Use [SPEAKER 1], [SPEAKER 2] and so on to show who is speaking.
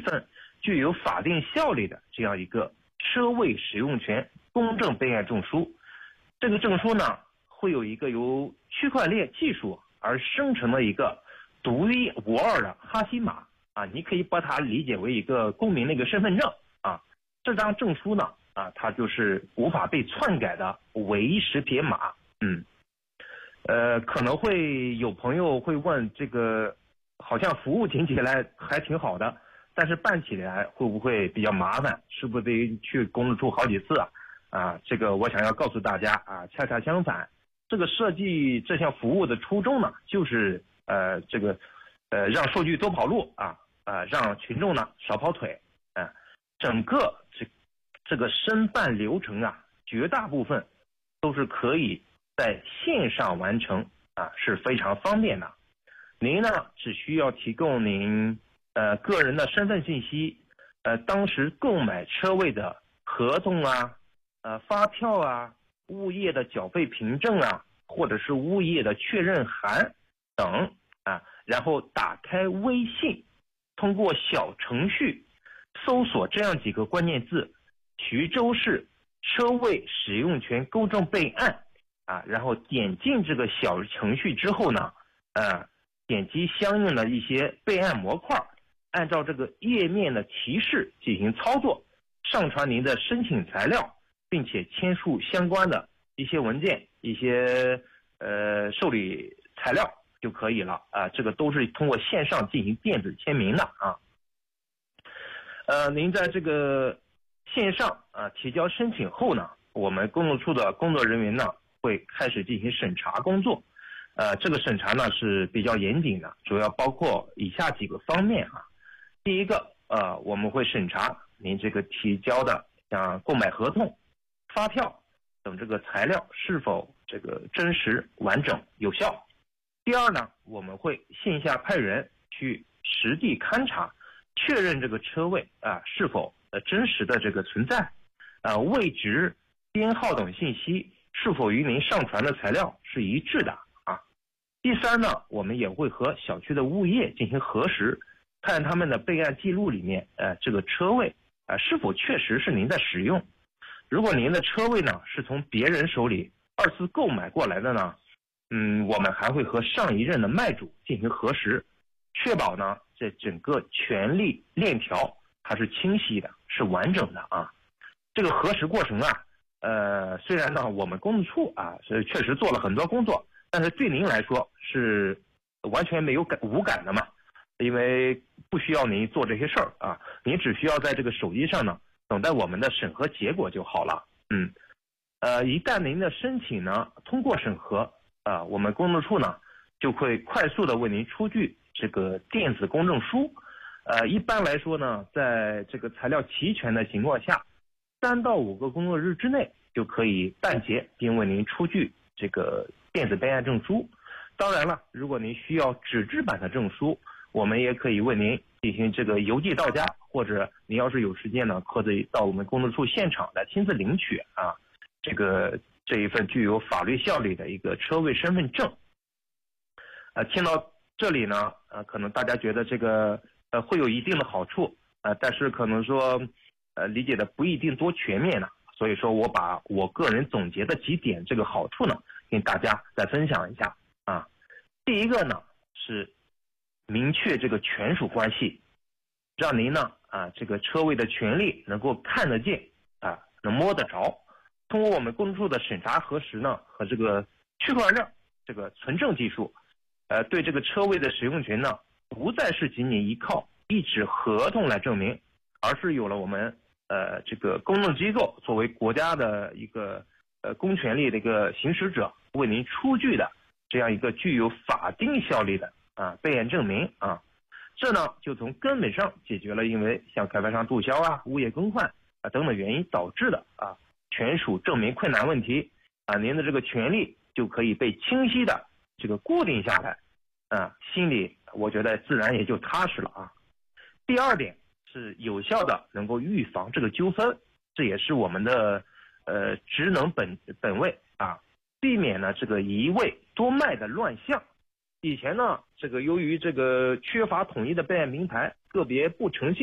[SPEAKER 1] 份具有法定效力的这样一个车位使用权公证备案证书。这个证书呢，会有一个由区块链技术而生成的一个独一无二的哈希码啊，你可以把它理解为一个公民的一个身份证啊。这张证书呢它就是无法被篡改的唯一识别码。可能会有朋友会问，这个好像服务听起来还挺好的，但是办起来会不会比较麻烦？是不是得去公证处好几次啊？这个我想要告诉大家啊，恰恰相反，这个设计这项服务的初衷呢，就是让数据多跑路让群众呢少跑腿整个这个申办流程绝大部分都是可以在线上完成是非常方便的。您呢只需要提供您个人的身份信息，当时购买车位的合同发票物业的缴费凭证或者是物业的确认函等然后打开微信，通过小程序搜索这样几个关键字：徐州市车位使用权公证备案然后点进这个小程序之后呢点击相应的一些备案模块，按照这个页面的提示进行操作，上传您的申请材料，并且签署相关的一些文件、一些受理材料就可以了这个都是通过线上进行电子签名的您在这个线上提交申请后呢，我们公证处的工作人员呢会开始进行审查工作。这个审查呢是比较严谨的，主要包括以下几个方面第一个我们会审查您这个提交的像购买合同、发票等这个材料是否这个真实、完整、有效。第二呢，我们会线下派人去实地勘察，确认这个车位是否真实的这个存在位置、编号等信息是否与您上传的材料是一致的第三呢，我们也会和小区的物业进行核实，看他们的备案记录里面这个车位是否确实是您在使用。如果您的车位呢是从别人手里二次购买过来的呢我们还会和上一任的卖主进行核实，确保呢这整个权利链条它是清晰的，是完整的这个核实过程虽然呢我们公证处是确实做了很多工作，但是对您来说是完全没有无感的嘛，因为不需要您做这些事儿您只需要在这个手机上呢等待我们的审核结果就好了。一旦您的申请呢通过审核我们公证处呢就会快速的为您出具这个电子公证书。一般来说呢，在这个材料齐全的情况下，3到5个工作日之内就可以办结并为您出具这个电子备案证书。当然了，如果您需要纸质版的证书，我们也可以为您进行这个邮寄到家，或者您要是有时间呢，可以到我们公证处现场来亲自领取这一份具有法律效力的一个车位身份证。听到这里呢可能大家觉得这个会有一定的好处但是可能说理解的不一定多全面呢，所以说我把我个人总结的几点这个好处呢跟大家再分享一下第一个呢是明确这个权属关系，让您呢这个车位的权利能够看得见能摸得着。通过我们公证处的审查核实呢和这个区块链这个存证技术对这个车位的使用权呢不再是仅仅依靠一纸合同来证明，而是有了我们这个公证机构作为国家的一个公权力的一个行使者为您出具的这样一个具有法定效力的备案证明这呢就从根本上解决了因为像开发商注销物业更换等等原因导致的权属证明困难问题您的这个权利就可以被清晰的这个固定下来心里我觉得自然也就踏实了第二点是有效的能够预防这个纠纷，这也是我们的职能本位避免呢这个一位多卖的乱象。以前呢这个由于这个缺乏统一的备案平台，个别不诚信